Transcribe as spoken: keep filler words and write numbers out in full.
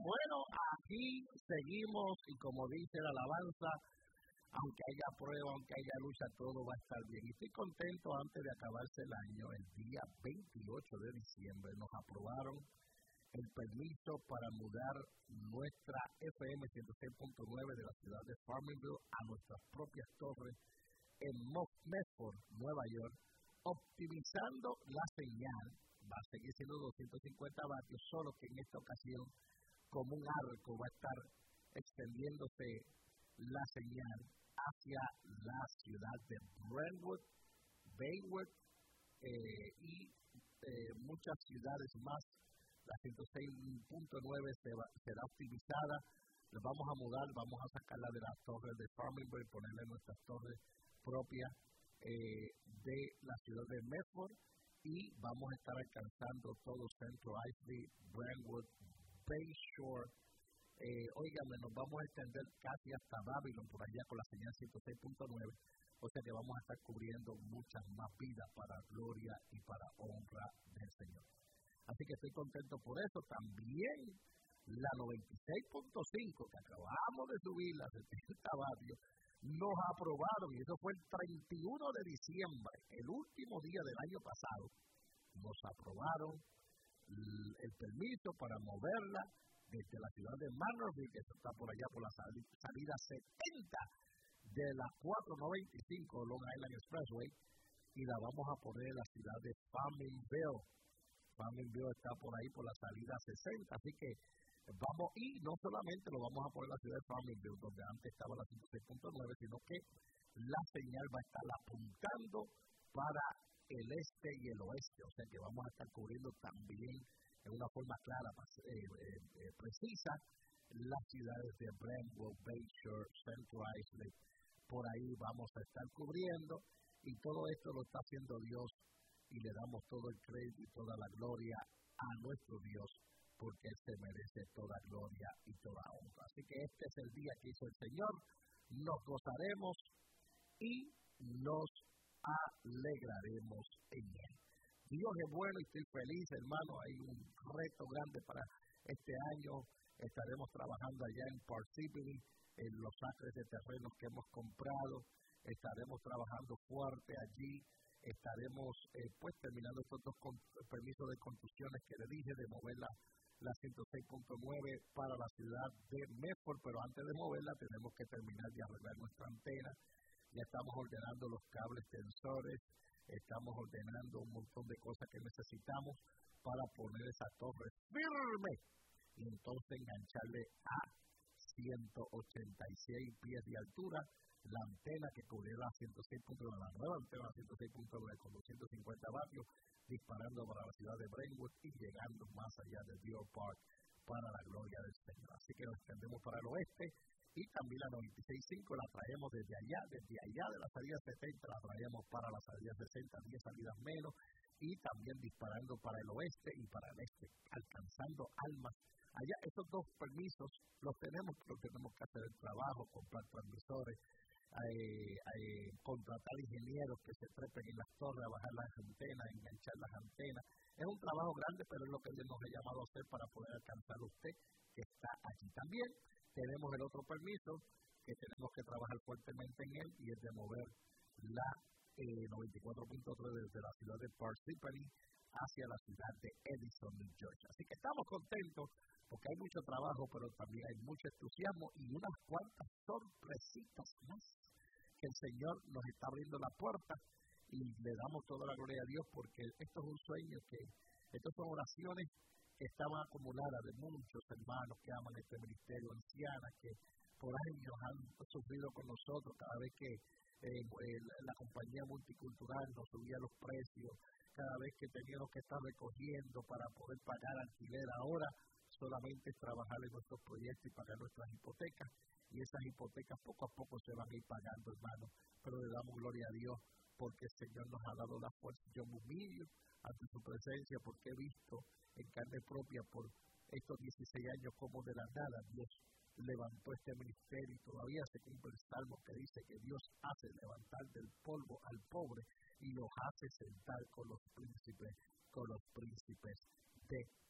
Bueno, aquí seguimos y como dice la alabanza, aunque haya prueba, aunque haya lucha, todo va a estar bien. Y estoy contento antes de acabarse el año, el día veintiocho de diciembre, nos aprobaron el permiso para mudar nuestra F M ciento seis punto nueve de la ciudad de Farmingville a nuestras propias torres en Medford, Nueva York, optimizando la señal. Va a seguir siendo doscientos cincuenta vatios, solo que en esta ocasión, como un arco, va a estar extendiéndose la señal hacia la ciudad de Brentwood, Baywood eh, y eh, muchas ciudades más. La ciento seis punto nueve se será optimizada. La vamos a mudar, vamos a sacarla de las torres de Farmingville y ponerla en nuestras torres propias eh, de la ciudad de Medford. Y vamos a estar alcanzando todo Central Islay, Brentwood, Bayshore. Eh, óigame, nos vamos a extender casi hasta Babylon, por allá con la señal ciento seis punto nueve. O sea que vamos a estar cubriendo muchas más vidas para gloria y para honra del Señor. Así que estoy contento por eso. También la noventa y seis punto cinco, que acabamos de subir, la setenta vatios, nos aprobaron, y eso fue el treinta y uno de diciembre, el último día del año pasado, nos aprobaron el, el permiso para moverla desde la ciudad de Manorville, que está por allá por la salida setenta de la cuatrocientos noventa y cinco Long Island Expressway, y la vamos a poner en la ciudad de Farmingville. Farmingville está por ahí por la salida sesenta, así que vamos, y no solamente lo vamos a poner en la ciudad de Farmingville, donde antes estaba la ciento seis punto nueve, sino que la señal va a estar apuntando para el este y el oeste, o sea que vamos a estar cubriendo también en una forma clara, eh, eh, eh, precisa, las ciudades de Brentwood, Bayshore, Central Islay. Por ahí vamos a estar cubriendo, y todo esto lo está haciendo Dios, y le damos todo el crédito y toda la gloria a nuestro Dios, porque Él se merece toda gloria y toda honra. Así que este es el día que hizo el Señor, nos gozaremos y nos alegraremos en Él. Dios es bueno y estoy feliz, hermano. Hay un reto grande para este año. Estaremos trabajando allá en Parsippany, en los acres de terrenos que hemos comprado. Estaremos trabajando fuerte allí. Estaremos eh, pues terminando estos dos con, permisos de construcciones que le dije, de mover la, la ciento seis punto nueve para la ciudad de Medford, pero antes de moverla tenemos que terminar de arreglar nuestra antena. Ya estamos ordenando los cables tensores, estamos ordenando un montón de cosas que necesitamos para poner esa torre firme y entonces engancharle a ciento ochenta y seis pies de altura la antena que cubrirá ciento seis punto nueve, la nueva antena ciento seis punto nueve con doscientos cincuenta vatios, disparando para la ciudad de Brentwood y llegando más allá de Deer Park para la gloria del Señor. Así que nos extendemos para el oeste, y también la noventa y seis punto cinco la traemos desde allá, desde allá de la salida setenta, la traemos para la salida sesenta, diez salidas menos, y también disparando para el oeste y para el este, alcanzando almas. Allá esos dos permisos los tenemos, pero tenemos que hacer el trabajo, comprar transmisores, Eh, eh, contratar ingenieros que se trepen en las torres, a bajar las antenas, enganchar las antenas. Es un trabajo grande, pero es lo que Dios nos ha llamado a hacer para poder alcanzar a usted que está aquí. También tenemos el otro permiso que tenemos que trabajar fuertemente en él, y es de mover la eh, noventa y cuatro punto tres desde la ciudad de Parsippany hacia la ciudad de Edison, New Jersey. Así que estamos contentos porque hay mucho trabajo, pero también hay mucho entusiasmo y unas cuantas sorpresitas más que el Señor nos está abriendo la puerta, y le damos toda la gloria a Dios, porque esto es un sueño, que estas son oraciones que estaban acumuladas de muchos hermanos que aman este ministerio, ancianas que por años han sufrido con nosotros cada vez que eh, la compañía multicultural nos subía los precios, cada vez que teníamos que estar recogiendo para poder pagar alquiler. Ahora solamente es trabajar en nuestros proyectos y pagar nuestras hipotecas, y esas hipotecas poco a poco se van a ir pagando, hermano, pero le damos gloria a Dios porque el Señor nos ha dado la fuerza. Yo me humillo ante su presencia, porque he visto en carne propia por estos dieciséis años como de la nada Dios levantó este ministerio, y todavía se cumple el salmo que dice que Dios hace levantar del polvo al pobre y los hace sentar con los príncipes, con los príncipes de